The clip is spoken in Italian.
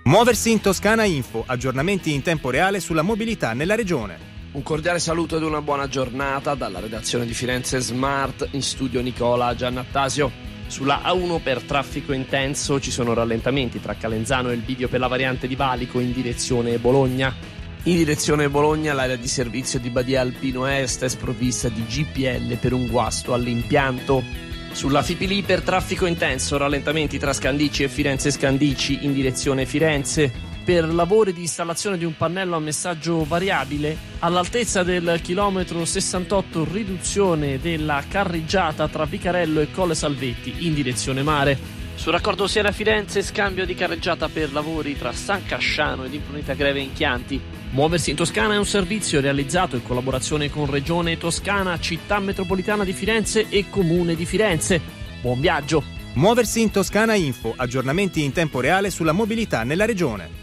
Muoversi in Toscana Info, aggiornamenti in tempo reale sulla mobilità nella regione. Un cordiale saluto ed una buona giornata dalla redazione di Firenze Smart, in studio Nicola Giannattasio. Sulla A1 per traffico intenso ci sono rallentamenti tra Calenzano e il bivio per la variante di Valico in direzione Bologna. In direzione Bologna l'area di servizio di Badia Alpino Est è sprovvista di GPL per un guasto all'impianto. Sulla Fipili per traffico intenso, rallentamenti tra Scandicci e Firenze Scandicci in direzione Firenze. Per lavori di installazione di un pannello a messaggio variabile, all'altezza del chilometro 68 riduzione della carreggiata tra Vicarello e Colle Salvetti in direzione mare. Sul raccordo Siena-Firenze, scambio di carreggiata per lavori tra San Casciano ed Imprunita Greve in Chianti. Muoversi in Toscana è un servizio realizzato in collaborazione con Regione Toscana, Città Metropolitana di Firenze e Comune di Firenze. Buon viaggio! Muoversi in Toscana Info, aggiornamenti in tempo reale sulla mobilità nella regione.